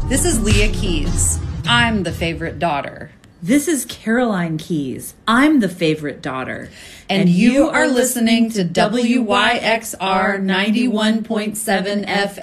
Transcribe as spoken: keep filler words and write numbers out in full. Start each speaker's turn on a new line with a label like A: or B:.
A: This is Leah Keys. I'm the favorite daughter.
B: This is Caroline Keys. I'm the favorite daughter.
A: And, and you are listening to W Y X R ninety-one point seven F